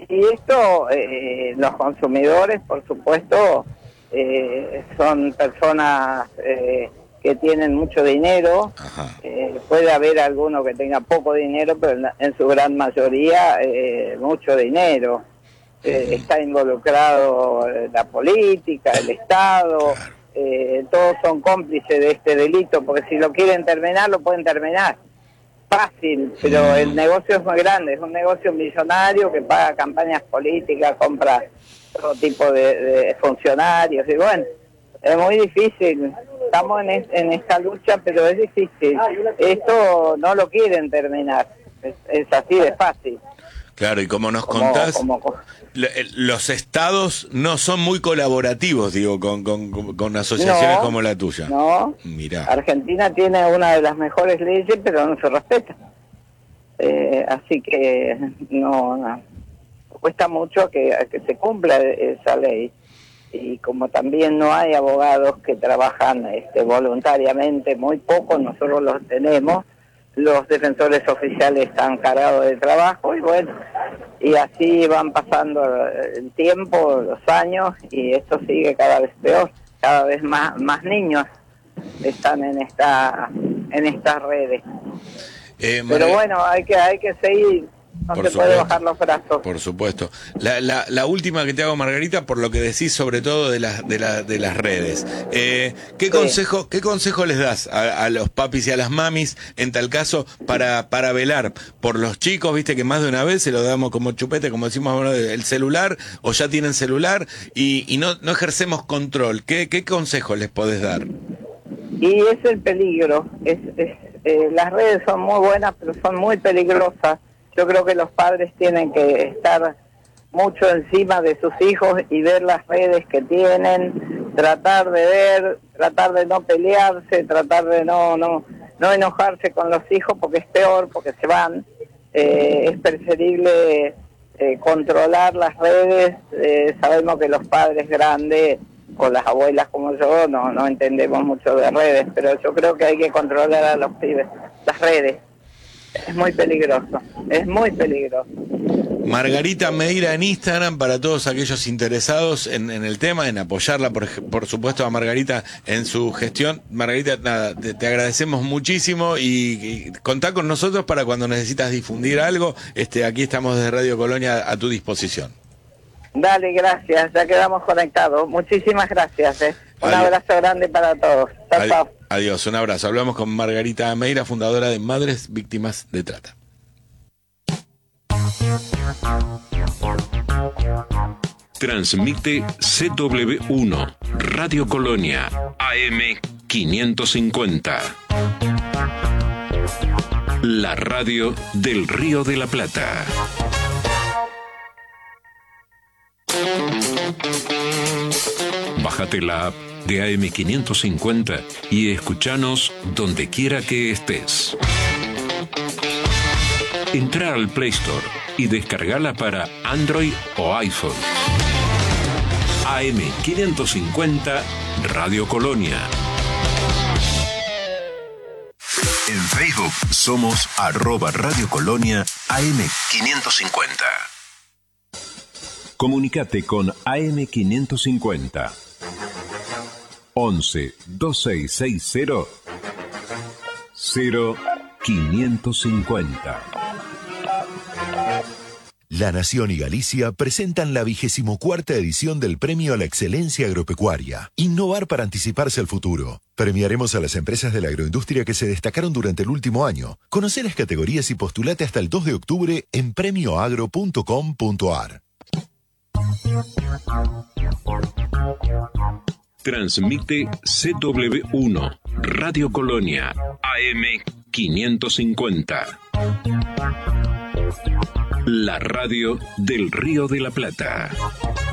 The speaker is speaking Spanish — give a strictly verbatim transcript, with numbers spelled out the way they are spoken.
Y esto, eh, los consumidores, por supuesto, eh, son personas eh, que tienen mucho dinero. Eh, puede haber alguno que tenga poco dinero, pero en, en su gran mayoría eh, mucho dinero. Eh, uh-huh. Está involucrado la política, el Estado, eh, todos son cómplices de este delito, porque si lo quieren terminar, lo pueden terminar. Fácil, pero el negocio es muy grande, es un negocio millonario que paga campañas políticas, compra todo tipo de, de funcionarios, y bueno, es muy difícil, estamos en, es, en esta lucha, pero es difícil, esto no lo quieren terminar, es, es así de fácil. Claro, y como nos como, contás, como, como, los estados no son muy colaborativos, digo, con, con, con asociaciones no, como la tuya. No, mirá. Argentina tiene una de las mejores leyes, pero no se respeta. Eh, así que no, no, cuesta mucho que, que se cumpla esa ley. Y como también no hay abogados que trabajan este, voluntariamente, muy pocos, nosotros los tenemos, los defensores oficiales están cargados de trabajo y bueno, y así van pasando el tiempo, los años, y esto sigue cada vez peor, cada vez más más niños están en esta en estas redes. Eh, Pero bueno, hay que hay que seguir. No se puede bajar los brazos. Por supuesto. La, la, la última que te hago, Margarita, por lo que decís sobre todo de, la, de, la, de las redes. Eh, ¿qué, sí. consejo, ¿Qué consejo les das a, a los papis y a las mamis, en tal caso, para, para velar por los chicos? Viste que más de una vez se lo damos como chupete, como decimos, bueno, el celular, o ya tienen celular, y, y no, no ejercemos control. ¿Qué, qué consejo les podés dar? Y es el peligro. Es, es, eh, las redes son muy buenas, pero son muy peligrosas. Yo creo que los padres tienen que estar mucho encima de sus hijos y ver las redes que tienen, tratar de ver, tratar de no pelearse, tratar de no no no enojarse con los hijos, porque es peor, porque se van. Eh, es preferible eh, controlar las redes. Eh, sabemos que los padres grandes, o las abuelas como yo, no no entendemos mucho de redes, pero yo creo que hay que controlar a los pibes, las redes. Es muy peligroso, es muy peligroso. Margarita Meira en Instagram para todos aquellos interesados en, en el tema, en apoyarla, por, por supuesto, a Margarita en su gestión. Margarita, nada, te, te agradecemos muchísimo y, y contá con nosotros para cuando necesitas difundir algo. Este, aquí estamos desde Radio Colonia a tu disposición. Dale, gracias, ya quedamos conectados. Muchísimas gracias. Eh. Un Adiós. Abrazo grande para todos. Chao, Adi- chao. Adiós, un abrazo. Hablamos con Margarita Meira, fundadora de Madres Víctimas de Trata. Transmite C W uno, Radio Colonia, A M quinientos cincuenta. La radio del Río de la Plata. Bájate la app de A M quinientos cincuenta y escuchanos donde quiera que estés. Entra al Play Store y descargala para Android o iPhone. A M quinientos cincuenta Radio Colonia. En Facebook somos arroba Radio Colonia A M quinientos cincuenta. Comunicate con A M quinientos cincuenta. once, veintiséis sesenta, cero quinientos cincuenta. La Nación y Galicia presentan la vigésimo cuarta edición del Premio a la Excelencia Agropecuaria. Innovar para anticiparse al futuro. Premiaremos a las empresas de la agroindustria que se destacaron durante el último año. Conoce las categorías y postulate hasta el dos de octubre en premio agro punto com punto a r. Transmite C W uno, Radio Colonia, A M quinientos cincuenta. La radio del Río de la Plata.